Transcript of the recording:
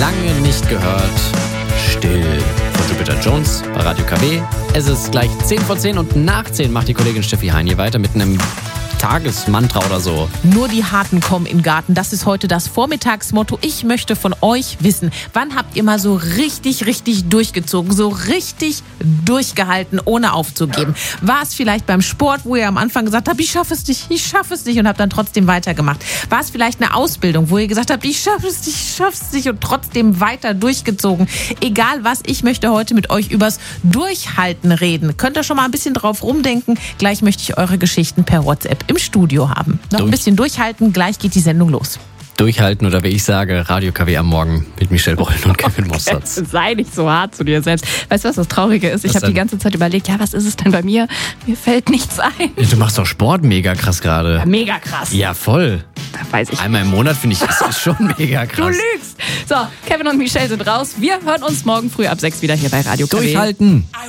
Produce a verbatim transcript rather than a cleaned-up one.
Lange nicht gehört. Still. Von Jupiter Jones bei Radio K W. Es ist gleich zehn vor zehn und nach zehn macht die Kollegin Steffi Heini weiter mit einem Tagesmantra oder so. Nur die Harten kommen in den Garten. Das ist heute das Vormittagsmotto. Ich möchte von euch wissen, wann habt ihr mal so richtig, richtig durchgezogen, so richtig durchgehalten, ohne aufzugeben? War es vielleicht beim Sport, wo ihr am Anfang gesagt habt, ich schaffe es nicht, ich schaffe es nicht und habt dann trotzdem weitergemacht? War es vielleicht eine Ausbildung, wo ihr gesagt habt, ich schaffe es nicht, ich schaffe es nicht und trotzdem weiter durchgezogen? Egal was, ich möchte heute mit euch übers Durchhalten reden. Könnt ihr schon mal ein bisschen drauf rumdenken? Gleich möchte ich eure Geschichten per WhatsApp im Studio haben. Noch ein bisschen durchhalten, gleich geht die Sendung los. Durchhalten oder wie ich sage, Radio K W am Morgen mit Michelle Brollen und Kevin Mossertz. Sei nicht so hart zu dir selbst. Weißt du, was das Traurige ist? Ich habe die ganze Zeit überlegt, ja, was ist es denn bei mir? Mir fällt nichts ein. Du machst doch Sport mega krass gerade. Ja, mega krass. Ja, voll. Da weiß ich. Einmal im Monat finde ich, das ist schon mega krass. Du lügst. So, Kevin und Michelle sind raus. Wir hören uns morgen früh ab sechs wieder hier bei Radio K W. Durchhalten.